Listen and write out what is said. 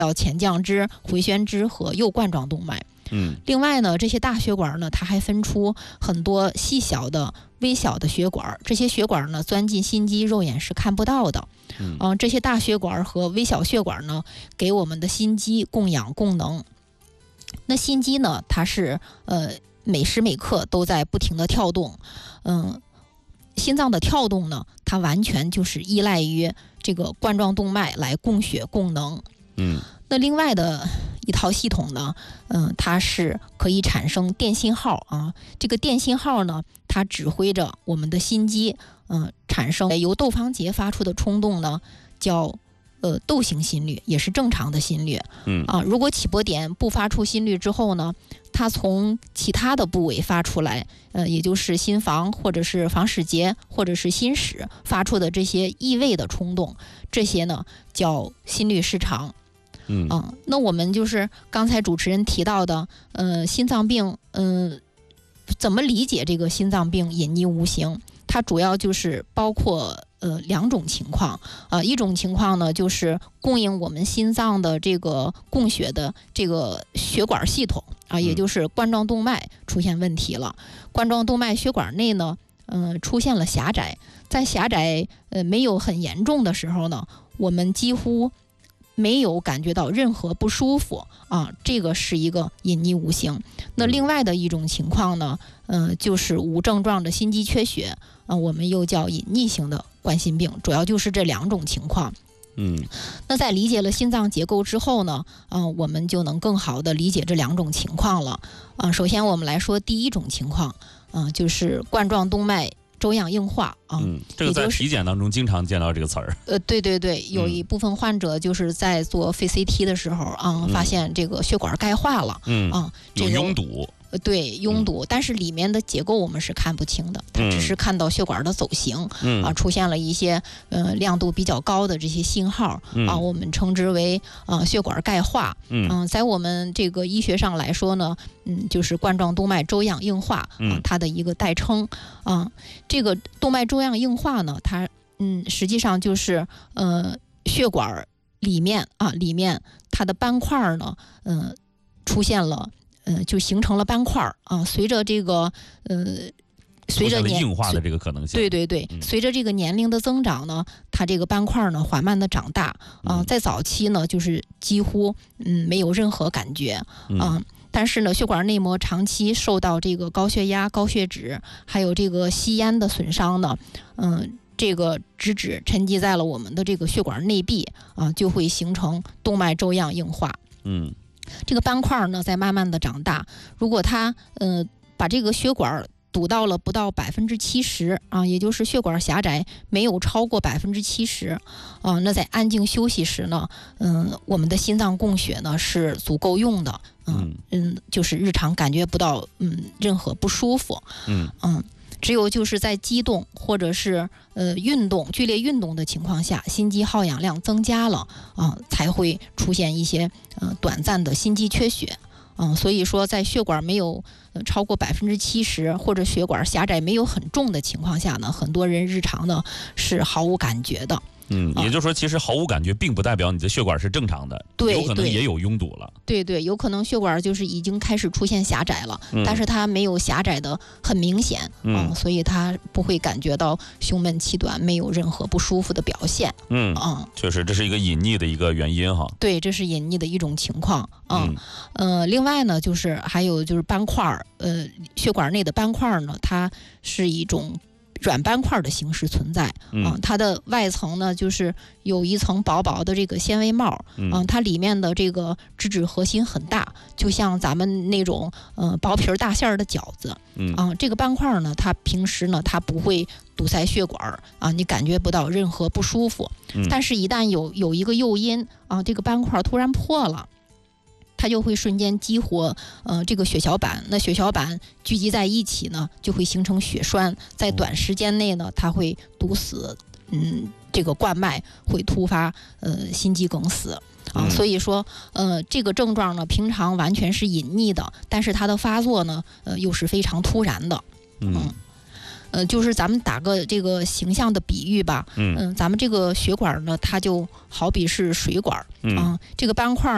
叫前降支、回旋支和右冠状动脉。另外呢，这些大血管呢，它还分出很多细小的、微小的血管，这些血管呢，钻进心肌，肉眼是看不到的。这些大血管和微小血管呢，给我们的心肌供氧供能。那心肌呢，它是每时每刻都在不停的跳动。心脏的跳动呢，它完全就是依赖于这个冠状动脉来供血供能。那另外的一套系统呢，它是可以产生电信号啊。这个电信号呢，它指挥着我们的心肌，产生由窦房结发出的冲动呢，叫窦型心律，也是正常的心律。如果起搏点不发出心律之后呢，它从其他的部位发出来，也就是心房或者是房室结或者是心室发出的这些异位的冲动，这些呢叫心律失常。那我们就是刚才主持人提到的，心脏病，怎么理解这个心脏病隐匿无形？它主要就是包括两种情况。一种情况呢，就是供应我们心脏的这个供血的这个血管系统也就是冠状动脉出现问题了。冠状动脉血管内呢，出现了狭窄，在狭窄没有很严重的时候呢，我们几乎没有感觉到任何不舒服这个是一个隐匿无形。那另外的一种情况呢，就是无症状的心肌缺血，我们又叫隐匿性的冠心病，主要就是这两种情况。那在理解了心脏结构之后呢，我们就能更好的理解这两种情况了。首先我们来说第一种情况，就是冠状动脉粥样硬化这个在体检当中经常见到这个词儿。 对，有一部分患者就是在做肺 CT 的时候发现这个血管钙化了， 有拥堵。 对，拥堵，但是里面的结构我们是看不清的，它只是看到血管的走形，出现了一些亮度比较高的这些信号我们称之为血管钙化。在我们这个医学上来说呢，就是冠状动脉粥样硬化它的一个代称。这个动脉粥样硬化呢，它实际上就是血管里面它的斑块呢出现了。就形成了斑块随着这个随着硬化的这个可能性。 对，随着这个年龄的增长呢，它这个斑块呢缓慢的长大在早期呢就是几乎没有任何感觉但是呢，血管内膜长期受到这个高血压、高血脂，还有这个吸烟的损伤呢，这个脂质沉积在了我们的这个血管内壁就会形成动脉粥样硬化。这个斑块呢在慢慢的长大，如果它把这个血管堵到了不到70%也就是血管狭窄没有超过70%那在安静休息时呢，我们的心脏供血呢是足够用的，就是日常感觉不到任何不舒服。只有就是在激动或者是剧烈运动的情况下，心肌耗氧量增加了才会出现一些短暂的心肌缺血。所以说在血管没有超过70%或者血管狭窄没有很重的情况下呢，很多人日常呢是毫无感觉的。 也就是说其实毫无感觉并不代表你的血管是正常的，有可能也有拥堵了。 对，有可能血管就是已经开始出现狭窄了，但是它没有狭窄的很明显所以它不会感觉到胸闷气短，没有任何不舒服的表现。 确实这是一个隐匿的一个原因哈。 对，这是隐匿的一种情况。另外呢，就是还有就是斑块血管内的斑块呢，它是一种软斑块的形式存在它的外层呢就是有一层薄薄的这个纤维帽它里面的这个脂质核心很大，就像咱们那种薄皮大馅的饺子这个斑块呢，它平时呢它不会堵塞血管你感觉不到任何不舒服但是一旦有一个诱因这个斑块突然破了，它就会瞬间激活这个血小板，那血小板聚集在一起呢，就会形成血栓，在短时间内呢，它会堵死这个冠脉，会突发心肌梗死所以说这个症状呢，平常完全是隐匿的，但是它的发作呢又是非常突然的。就是咱们打个这个形象的比喻吧咱们这个血管呢，它就好比是水管这个斑块